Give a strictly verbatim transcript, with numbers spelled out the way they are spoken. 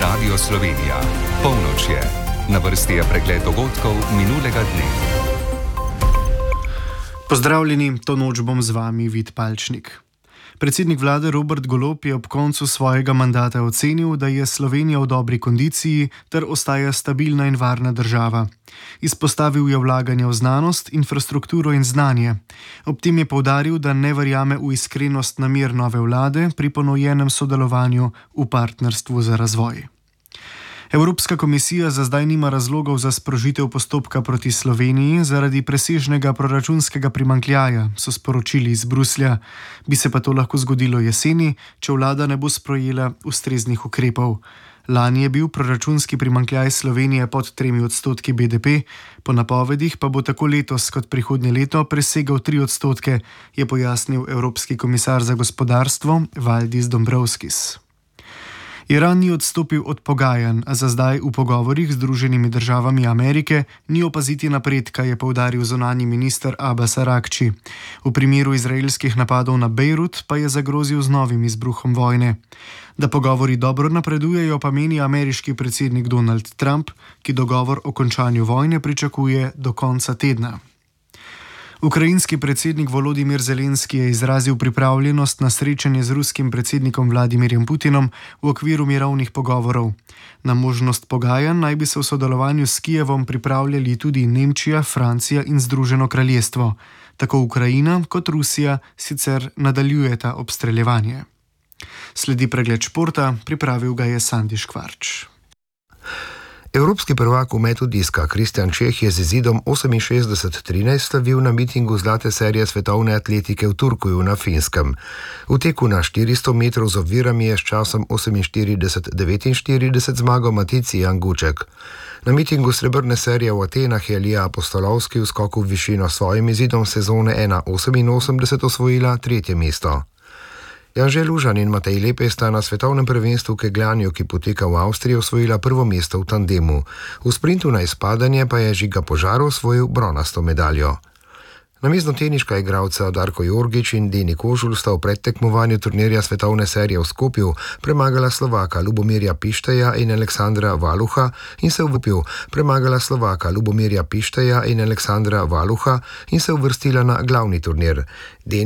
Radio Slovenija. Polnoč je. Na vrsti je pregled dogodkov minulega dne. Pozdravljeni, to noč bom z vami Vid Palčnik. Predsednik vlade Robert Golob je ob koncu svojega mandata ocenil, da je Slovenija v dobri kondiciji ter ostaja stabilna in varna država. Izpostavil je vlaganje v znanost, infrastrukturo in znanje. Ob tem je poudaril, da ne verjame v iskrenost namer nove vlade pri ponovljenem sodelovanju v partnerstvu za razvoj. Evropska komisija za zdaj nima razlogov za sprožitev postopka proti Sloveniji zaradi presežnega proračunskega primanjkljaja, so sporočili iz Bruslja. Bi se pa to lahko zgodilo jeseni, če vlada ne bo sprejela ustreznih ukrepov. Lani je bil proračunski primanjkljaj Slovenije pod tremi odstotki B D P, po napovedih pa bo tako letos kot prihodnje leto presegel tri odstotke, je pojasnil Evropski komisar za gospodarstvo Valdis Dombrovskis. Iran ni odstopil od pogajanj, a za zdaj v pogovorih z Združenimi državami Amerike ni opaziti napredka, je poudaril zunanji minister Abbas Aragči. V primeru izraelskih napadov na Bejrut pa je zagrozil z novim izbruhom vojne. Da pogovori dobro napredujejo, pa meni ameriški predsednik Donald Trump, ki dogovor o končanju vojne pričakuje do konca tedna. Ukrajinski predsednik Volodimir Zelenski je izrazil pripravljenost na srečanje z ruskim predsednikom Vladimirjem Putinom v okviru mirovnih pogovorov. Na možnost pogajanj naj bi se v sodelovanju s Kijevom pripravljali tudi Nemčija, Francija in Združeno kraljestvo. Tako Ukrajina kot Rusija sicer nadaljujeta obstreljevanje. Sledi pregled športa, pripravil ga je Sandi Škvarč. Evropski prvak v metu diska Kristjan Čeh je z izidom oseminšestdeset trinajst slavil na mitingu zlate serije svetovne atletike v Turkuju na Finskem. V teku na štiristo metrov z ovirami je s časom oseminštirideset devetinštirideset zmagal Matici Janguček. Na mitingu srebrne serije v Atenah je Lija Apostolovski v skoku v višino s svojim izidom sezone ena oseminosemdeset osvojila tretje mesto. Janže Lužan in Matej Lepe sta na svetovnem prvenstvu v kegljanju, ki poteka v Avstriji, osvojila prvo mesto v tandemu. V sprintu na izpadanje pa je Žiga Požar osvojil bronasto medaljo. Namiznoteniška igralca Darko Jorgič in Deni Kožul sta v predtekmovanju turnirja svetovne serije v Skopju premagala Slovaka Lubomirja Pišteja in Aleksandra Valuha in se uvopil premagala Slovaka Lubomirja Pišteja in Aleksandra Valuha in se uvrstila na glavni turnir. Deni